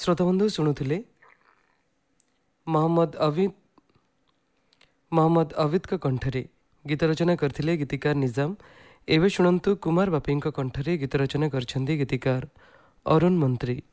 ଶ୍ରୋତାବନ୍ଧୁ ଶୁଣୁଥିଲେ ମହମ୍ମଦ ଅବିଦଙ୍କ କଣ୍ଠରେ ଗୀତ ରଚନା କରିଥିଲେ ଗୀତିକାର ନିଜାମ। ଏବେ ଶୁଣନ୍ତୁ କୁମାର ବାପିଙ୍କ କଣ୍ଠରେ ଗୀତ ରଚନା କରିଛନ୍ତି ଗୀତିକାର ଅରୁଣ ମନ୍ତ୍ରୀ।